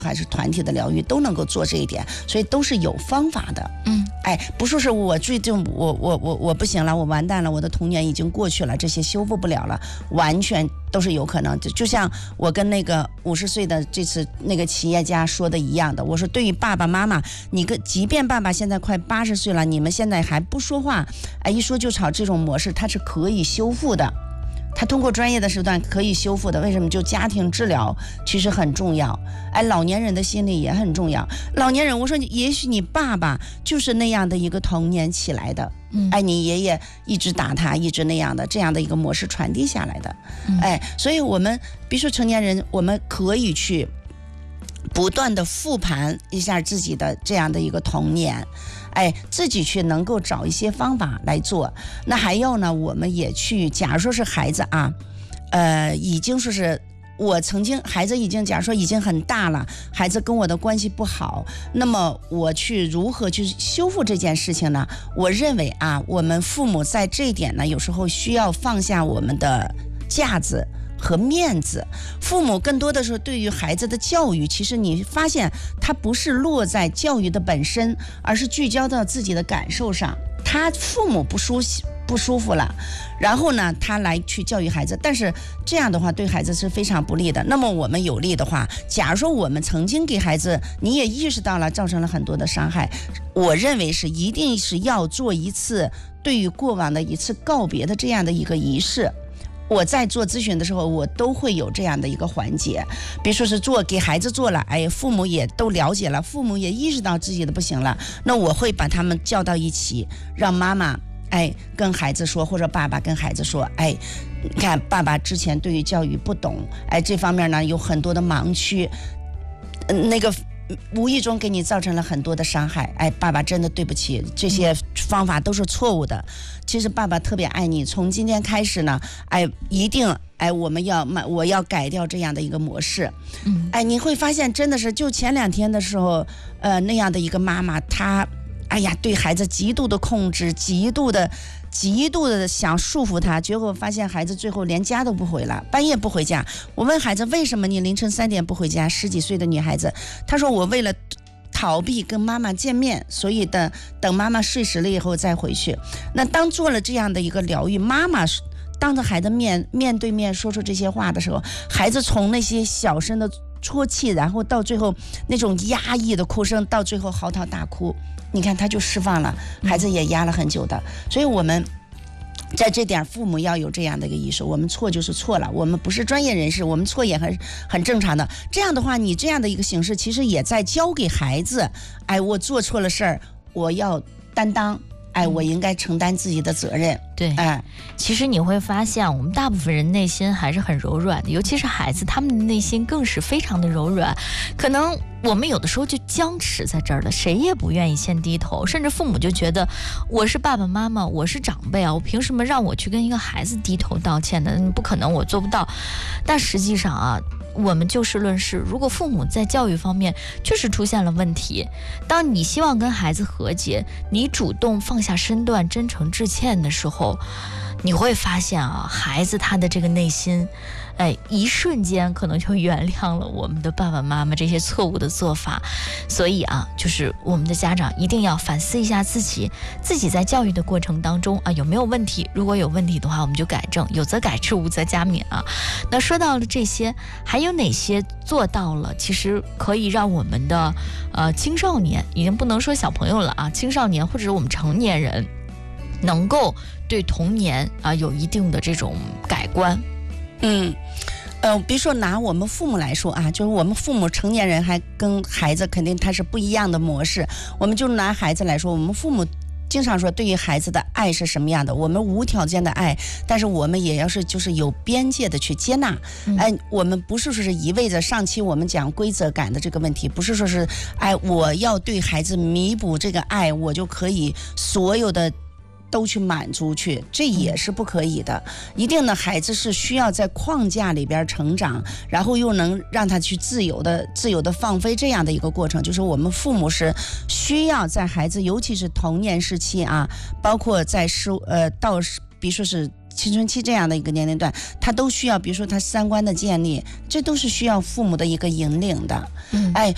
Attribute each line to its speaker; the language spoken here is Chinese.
Speaker 1: 还是团体的疗愈都能够做这一点，所以都是有方法的。不说是我最近我不行了，我完蛋了，我的童年已经过去了，这些修复不了了，完全都是有可能。就像我跟那个50岁的这次那个企业家说的一样的，我说对于爸爸妈妈，即便爸爸现在快80岁了，你们现在还不说话，一说就吵，这种模式它是可以修复的。他通过专业的手段可以修复的，为什么？就家庭治疗其实很重要，老年人的心理也很重要。老年人，我说也许你爸爸就是那样的一个童年起来的，你爷爷一直打他，一直那样的，这样的一个模式传递下来的，所以我们比如说成年人，我们可以去不断的复盘一下自己的这样的一个童年，自己去能够找一些方法来做。那还有呢，我们也去，假如说是孩子啊，已经说是我曾经孩子已经假如说已经很大了，孩子跟我的关系不好，那么我去如何去修复这件事情呢？我认为啊，我们父母在这一点呢，有时候需要放下我们的架子和面子。父母更多的时候对于孩子的教育，其实你发现他不是落在教育的本身，而是聚焦到自己的感受上。他父母不舒服了，然后呢他来去教育孩子，但是这样的话对孩子是非常不利的。那么我们有利的话，假如说我们曾经给孩子，你也意识到了造成了很多的伤害，我认为是一定是要做一次对于过往的一次告别的这样的一个仪式。我在做咨询的时候，我都会有这样的一个环节，比如说是给孩子做了，父母也都了解了，父母也意识到自己的不行了，那我会把他们叫到一起，让妈妈跟孩子说，或者爸爸跟孩子说，你看爸爸之前对于教育不懂，这方面呢有很多的盲区，那个无意中给你造成了很多的伤害，爸爸真的对不起，这些方法都是错误的。其实爸爸特别爱你，从今天开始呢，一定我要改掉这样的一个模式。你会发现真的是，就前2天的时候，那样的一个妈妈，她对孩子极度的控制，极度的想束缚他，结果发现孩子最后连家都不回了，半夜不回家。我问孩子为什么你凌晨3点不回家，10几岁的女孩子，她说我为了逃避跟妈妈见面，所以等妈妈睡实了以后再回去。那当做了这样的一个疗愈，妈妈当着孩子面对面说出这些话的时候，孩子从那些小声的啜泣，然后到最后那种压抑的哭声，到最后嚎啕大哭，你看他就释放了，孩子也压了很久的。所以我们在这点父母要有这样的一个意识，我们错就是错了，我们不是专业人士，我们错也很正常的。这样的话，你这样的一个形式其实也在教给孩子，我做错了事儿，我要担当，我应该承担自己的责任。
Speaker 2: 对，其实你会发现我们大部分人内心还是很柔软的，尤其是孩子，他们的内心更是非常的柔软。可能我们有的时候就僵持在这儿了，谁也不愿意先低头，甚至父母就觉得我是爸爸妈妈，我是长辈啊，我凭什么让我去跟一个孩子低头道歉呢？不可能，我做不到。但实际上啊，我们就事论事，如果父母在教育方面确实出现了问题，当你希望跟孩子和解，你主动放下身段，真诚致歉的时候，你会发现啊，孩子他的这个内心，一瞬间可能就原谅了我们的爸爸妈妈这些错误的做法。所以啊，就是我们的家长一定要反思一下自己在教育的过程当中啊有没有问题，如果有问题的话，我们就改正，有则改之，无则加勉啊。那说到了这些，还有哪些做到了，其实可以让我们的青少年，已经不能说小朋友了啊，青少年或者是我们成年人，能够对童年啊有一定的这种改观？
Speaker 1: 比如说拿我们父母来说啊，就是我们父母成年人还跟孩子肯定他是不一样的模式。我们就拿孩子来说，我们父母经常说对于孩子的爱是什么样的，我们无条件的爱，但是我们也要是就是有边界的去接纳。我们不是说是一味着，上期我们讲规则感的这个问题，不是说是我要对孩子弥补这个爱，我就可以所有的都去满足去，这也是不可以的。一定呢，孩子是需要在框架里边成长，然后又能让他去自由的放飞这样的一个过程。就是我们父母是需要在孩子，尤其是童年时期啊，包括在到比如说是青春期这样的一个年龄段，他都需要，比如说他三观的建立，这都是需要父母的一个引领的。